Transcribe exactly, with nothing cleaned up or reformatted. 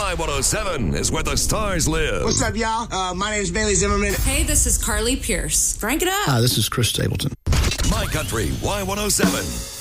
Y one oh seven is where the stars live. What's up, y'all? Uh, my name is Bailey Zimmerman. Hey, this is Carly Pierce. Frank it up. Hi, this is Chris Stapleton. My Country Y one oh seven.